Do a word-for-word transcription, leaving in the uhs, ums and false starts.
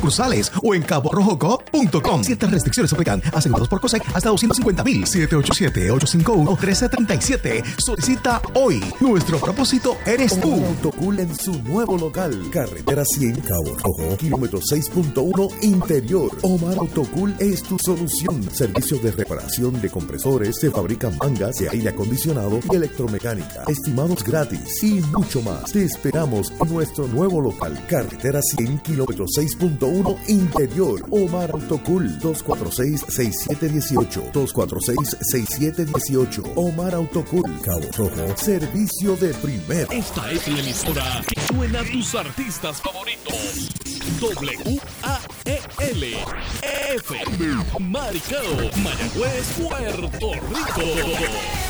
sucursales o en cabo rojo coop punto com. Ciertas restricciones aplican. Asegurados por COSEC hasta doscientos cincuenta mil. siete ocho siete, ocho cinco uno, uno tres tres siete. Solicita hoy. Nuestro propósito eres tú. Omar Autocool en su nuevo local. Carretera cien, Cabo Rojo, kilómetro seis punto uno interior. Omar Autocool es tu solución. Servicios de reparación de compresores, se fabrican mangas de aire acondicionado y electromecánica. Estimados gratis y mucho más. Te esperamos en nuestro nuevo local. Carretera cien, kilómetro seis punto uno interior. Omar Autocool, dos cuatro seis, seis siete uno ocho. dos cuatro seis, seis siete uno ocho. Omar Autocool, Cabo Rojo, servicio de primera. Esta es la emisora que suena a tus artistas favoritos. W A E L F M Maricao, Mayagüez, Puerto Rico.